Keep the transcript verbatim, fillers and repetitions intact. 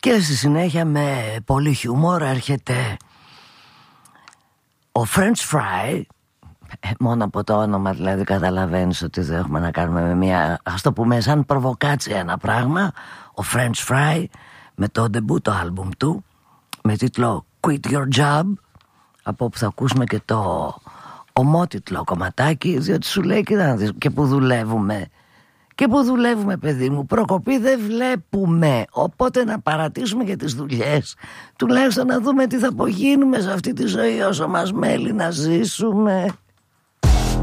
Και στη συνέχεια με πολύ χιούμορ έρχεται ο French Fry. Μόνο από το όνομα δηλαδή καταλαβαίνεις ότι δεν έχουμε να κάνουμε με μια, ας το πούμε σαν προβοκάτσια ένα πράγμα. Ο French Fry με το ντεμπούτο άλμπουμ του με τίτλο Quit Your Job, από όπου θα ακούσουμε και το ομότιτλο κομματάκι, διότι σου λέει και, να δεις, και που δουλεύουμε και που δουλεύουμε παιδί μου, προκοπή δεν βλέπουμε, οπότε να παρατήσουμε και τις δουλειές, τουλάχιστον να δούμε τι θα απογίνουμε σε αυτή τη ζωή όσο μας μέλει να ζήσουμε.